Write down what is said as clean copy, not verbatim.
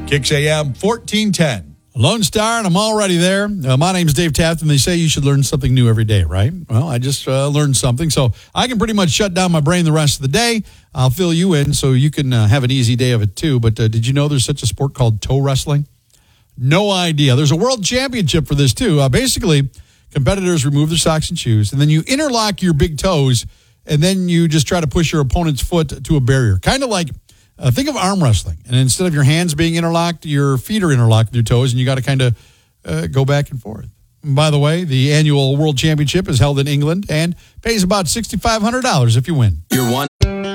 Kicks AM 1410. Lone Star, and I'm already there. My name's Dave Taft, and they say you should learn something new every day, right? Well, I just learned something, so I can pretty much shut down my brain the rest of the day. I'll fill you in so you can have an easy day of it, too. But did you know there's such a sport called toe wrestling? No idea. There's a world championship for this, too. Basically, competitors remove their socks and shoes, and then you interlock your big toes, and then you just try to push your opponent's foot to a barrier. Kind of like... think of arm wrestling, and instead of your hands being interlocked, your feet are interlocked with your toes, and you got to kind of go back and forth. And by the way, the annual World Championship is held in England and pays about $6,500 if you win. You're one